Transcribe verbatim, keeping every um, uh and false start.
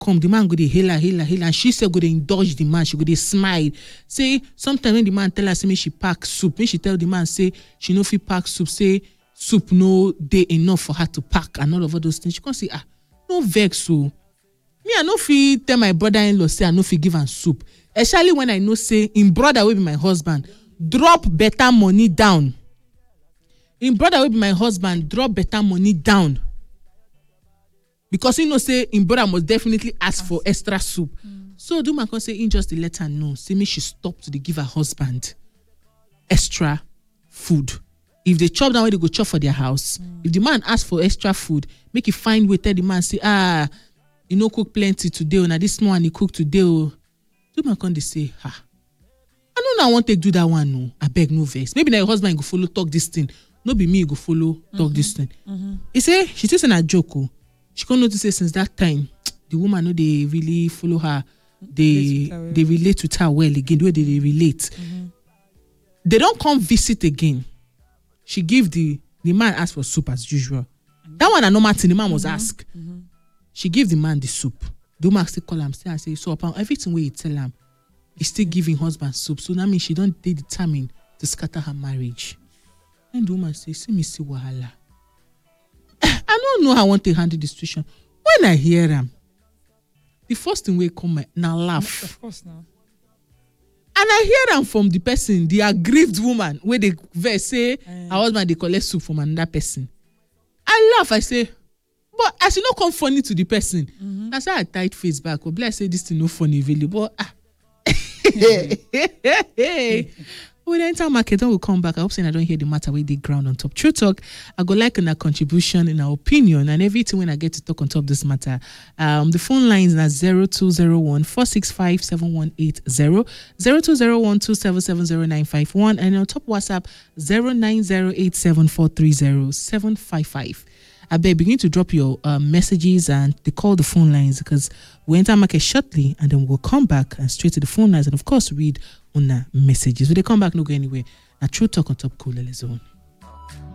come, the man go dey hail her, hail her, hail her, and she say go dey indulge the man, she go dey smile. Say sometimes when the man tell her say make she pack soup, when she tell the man say she no fit pack soup, say soup no dey enough for her to pack and all of all those things. She come say, ah, no vex so. Me, I no fit tell my brother-in-law say I no fit give am soup. Especially when I know say in brother will be my husband, drop better money down. In brother will be my husband, drop better money down. Because he know say in brother must definitely ask for extra soup. Mm. So do man can say in just the let her know. Say me she stop to the give her husband extra food. If they chop down where they go chop for their house, mm. if the man ask for extra food, make it find way tell the man say, ah, you know cook plenty today, or now this one he cook today. Oh. Do man can they say, ha. I know I want to do that one. No, I beg no vex. Maybe now your husband go follow talk this thing. No be me go follow talk mm-hmm. this thing. Mm-hmm. He say she just in a joke. Oh. She can't notice say since that time the woman know they really follow her. They relate they relate with her well again. The way they, they relate. Mm-hmm. They don't come visit again. She give the the man ask for soup as usual. Mm-hmm. That one a normal thing. The man was mm-hmm. ask. Mm-hmm. She give the man the soup. The woman still call him still and say so upon everything where you tell him, he still giving husband soup. So that means she don't they determine to scatter her marriage. And the woman say, see me see wahala. I don't know how I want to handle the situation. When I hear him, the first thing will come now laugh. Of course now. And I hear them from the person, the aggrieved woman, where they verse say um, her husband they collect soup from another person. I laugh, I say, but as you know come funny to the person. Mm-hmm. That's why I tight face back. But I say this thing no funny really. But ah. When I enter market, then we'll come back. I hope saying I don't hear the matter where they ground on top. True talk, I go like in our contribution, in our opinion, and everything when I get to talk on top this matter. Um, the phone lines are zero two zero one four six five seven one eight zero, zero two zero one two seven seven zero nine five one, and on top WhatsApp zero nine zero eight seven four three zero seven five five. I beg begin to drop your uh, messages and they call the phone lines because we enter market shortly and then we'll come back and straight to the phone lines and of course read on the messages. When they come back, no go anywhere. Now True Talk on Top Cool Zone.